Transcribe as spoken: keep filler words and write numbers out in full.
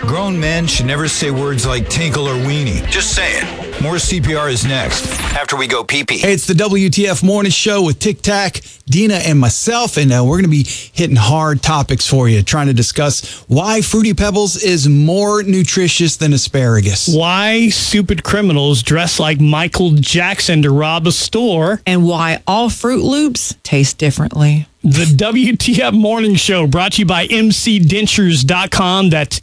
Grown men should never say words like tinkle or weenie. Just saying. More C P R is next, after we go pee-pee. Hey, it's the W T F Morning Show with Tic Tac, Dina, and myself, and uh, we're going to be hitting hard topics for you, trying to discuss why Fruity Pebbles is more nutritious than asparagus. Why stupid criminals dress like Michael Jackson to rob a store. And why all Fruit Loops taste differently. The W T F Morning Show brought to you by M C Dentures dot com. That's